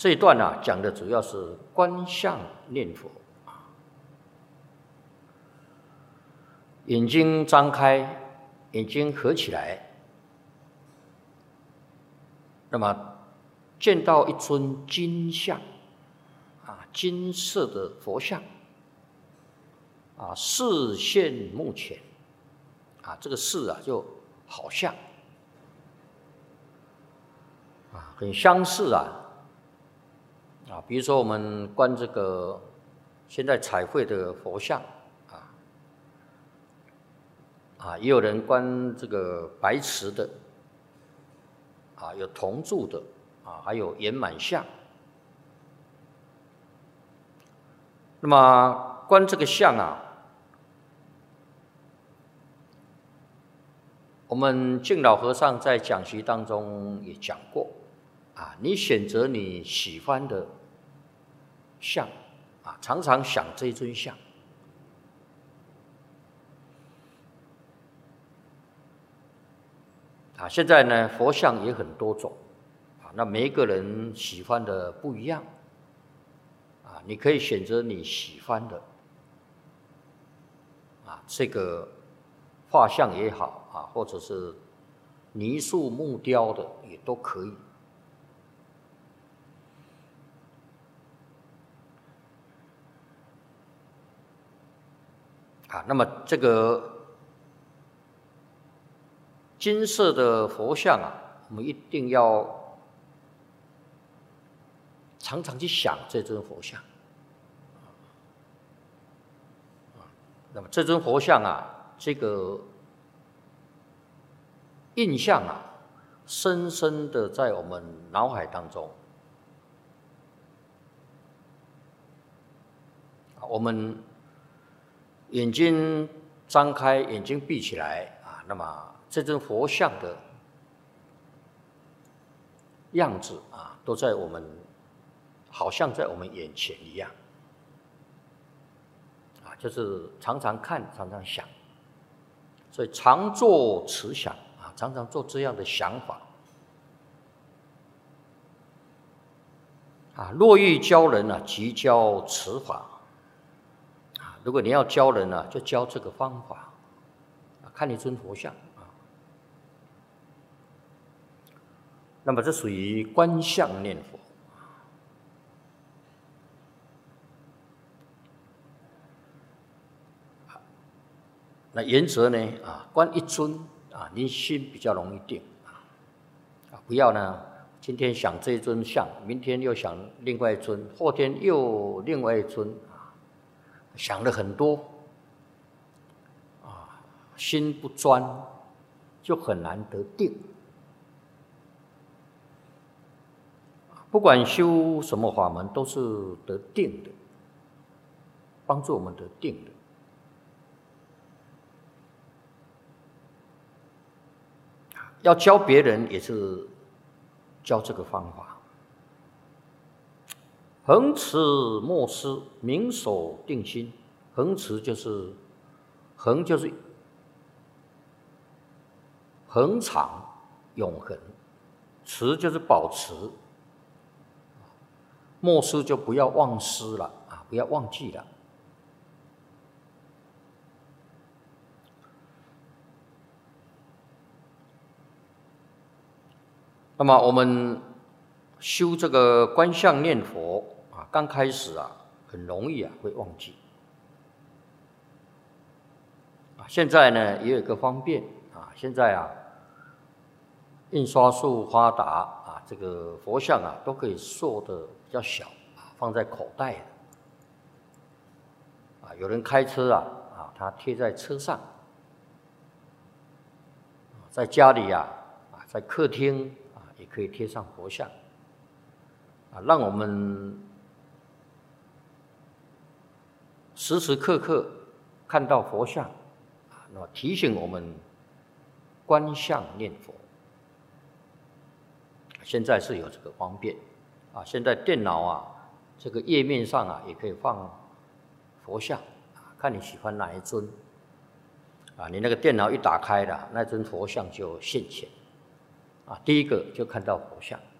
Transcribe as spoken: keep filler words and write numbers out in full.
这一段啊，讲的主要是观相念佛，眼睛张开，眼睛合起来，那么见到一尊金像，啊，金色的佛像，啊，视现目前，啊，这个视啊，就好像，啊，很相似啊。啊，比如说我们观这个现在彩绘的佛像，啊，啊，也有人观这个白瓷的，啊，有铜铸的，啊，还有圆满像。那么观这个像啊，我们净老和尚在讲习当中也讲过，啊，你选择你喜欢的像，啊，常常想这一尊像，啊，现在呢，佛像也很多种，啊，那每一个人喜欢的不一样，啊，你可以选择你喜欢的，啊，这个画像也好，啊，或者是泥塑木雕的也都可以。啊，那么这个金色的佛像啊，我们一定要常常去想这尊佛像。那么这尊佛像啊，这个印象啊，深深的在我们脑海当中。我们眼睛张开，眼睛闭起来啊，那么这尊佛像的样子啊，都在我们，好像在我们眼前一样，啊，就是常常看，常常想，所以常做慈想啊，常常做这样的想法啊。若欲教人啊，即教此法。如果你要教人呢，就教这个方法，看一尊佛像啊。那么这属于观相念佛。那原则呢啊，观一尊啊，你心比较容易定啊。不要呢，今天想这一尊像，明天又想另外一尊，后天又另外一尊。想了很多，啊，心不专，就很难得定。不管修什么法门，都是得定的，帮助我们得定的。要教别人，也是教这个方法。恒持莫失，明守定心。恒持就是恒，就是恒常永恒；持就是保持。莫失就不要忘失了啊，不要忘记了。那么我们修这个观相念佛啊，刚开始啊，很容易啊会忘记。啊，现在呢也有一个方便啊，现在啊印刷术发达啊，这个佛像啊都可以塑的比较小啊，放在口袋的。啊，有人开车啊啊，他贴在车上，在家里啊啊，在客厅。也可以贴上佛像，啊，让我们时时刻刻看到佛像，啊，那么提醒我们观相念佛。现在是有这个方便，啊，现在电脑啊，这个页面上啊也可以放佛像，啊，看你喜欢哪一尊，啊，你那个电脑一打开了，那尊佛像就现前。啊，第一个就看到佛像。